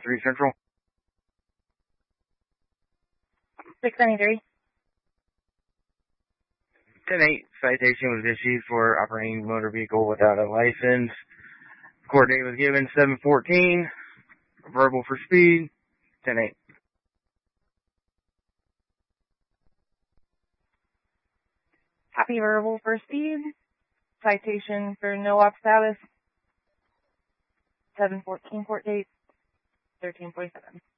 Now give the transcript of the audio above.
3 Central. 693. 10-8, citation was issued for operating motor vehicle without a license. Court date was given 7/14. Verbal for speed, 10-8. Copy verbal for speed. Citation for no op status. 7/14 court date, 13:47.